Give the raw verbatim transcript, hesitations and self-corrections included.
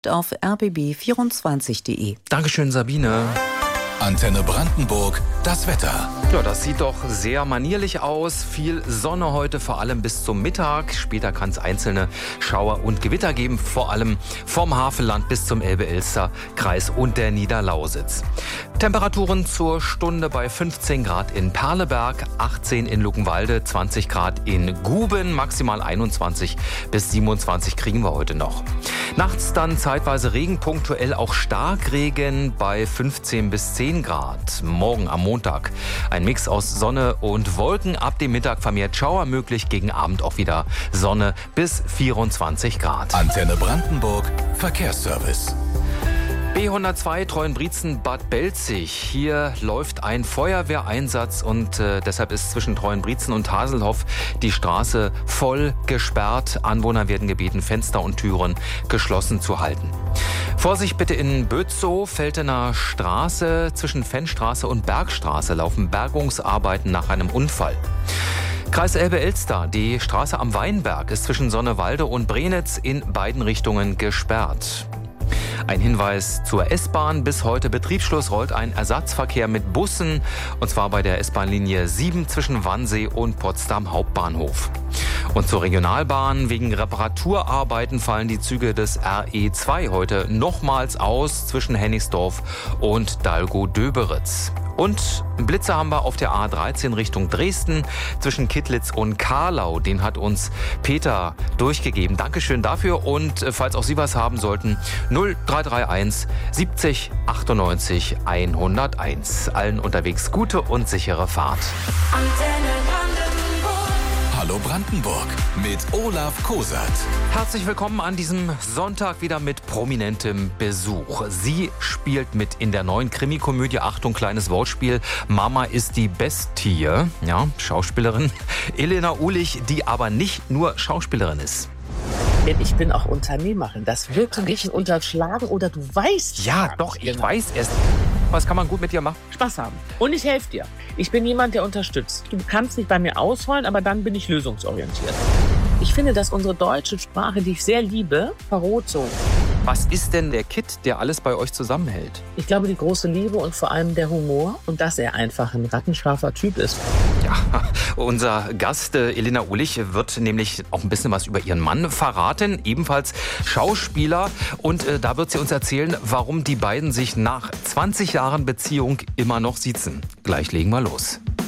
auf r b b vierundzwanzig punkt de. Dankeschön, Sabine. Antenne Brandenburg, das Wetter. Ja, das sieht doch sehr manierlich aus. Viel Sonne heute, vor allem bis zum Mittag. Später kann es einzelne Schauer und Gewitter geben, vor allem vom Havelland bis zum Elbe-Elster-Kreis und der Niederlausitz. Temperaturen zur Stunde bei fünfzehn Grad in Perleberg, achtzehn in Luckenwalde, zwanzig Grad in Guben, maximal einundzwanzig bis siebenundzwanzig kriegen wir heute noch. Nachts dann zeitweise Regen, punktuell auch Starkregen bei fünfzehn bis zehn Grad. Morgen am Montag ein Mix aus Sonne und Wolken. Ab dem Mittag vermehrt Schauer möglich, gegen Abend auch wieder Sonne bis vierundzwanzig Grad. Antenne Brandenburg, Verkehrsservice. B hundertzwei Treuenbrietzen-Bad Belzig. Hier läuft ein Feuerwehreinsatz und äh, deshalb ist zwischen Treuenbrietzen und Haselhoff die Straße voll gesperrt. Anwohner werden gebeten, Fenster und Türen geschlossen zu halten. Vorsicht bitte in Bötzow, Feltener Straße. Zwischen Fennstraße und Bergstraße laufen Bergungsarbeiten nach einem Unfall. Kreis Elbe-Elster, die Straße am Weinberg ist zwischen Sonnewalde und Brenitz in beiden Richtungen gesperrt. Ein Hinweis zur S-Bahn. Bis heute Betriebsschluss rollt ein Ersatzverkehr mit Bussen. Und zwar bei der S-Bahn-Linie sieben zwischen Wannsee und Potsdam Hauptbahnhof. Und zur Regionalbahn. Wegen Reparaturarbeiten fallen die Züge des R E zwei heute nochmals aus zwischen Hennigsdorf und Dalgo-Döberitz. Und Blitzer haben wir auf der A dreizehn Richtung Dresden zwischen Kittlitz und Karlau. Den hat uns Peter durchgegeben. Dankeschön dafür. Und falls auch Sie was haben sollten, null drei drei eins siebzig achtundneunzig hunderteins. Allen unterwegs gute und sichere Fahrt. Antenne Brandenburg. Hallo Brandenburg mit Olaf Kosert. Herzlich willkommen an diesem Sonntag wieder mit prominentem Besuch. Sie spielt mit in der neuen Krimikomödie, Achtung, kleines Wortspiel, Mama ist die Bestie. Ja, Schauspielerin Elena Uhlich, die aber nicht nur Schauspielerin ist. Denn ich bin auch Unternehmerin. Das wird du nicht unterschlagen oder du weißt. Ja, doch, ich genau. weiß es. Was kann man gut mit dir machen? Spaß haben. Und ich helfe dir. Ich bin jemand, der unterstützt. Du kannst nicht bei mir ausholen, aber dann bin ich lösungsorientiert. Ich finde, dass unsere deutsche Sprache, die ich sehr liebe, verroht so. Was ist denn der Kitt, der alles bei euch zusammenhält? Ich glaube, die große Liebe und vor allem der Humor und dass er einfach ein rattenscharfer Typ ist. Ja, unser Gast äh, Elena Uhlich wird nämlich auch ein bisschen was über ihren Mann verraten, ebenfalls Schauspieler. Und äh, da wird sie uns erzählen, warum die beiden sich nach zwanzig Jahren Beziehung immer noch siezen. Gleich legen wir los.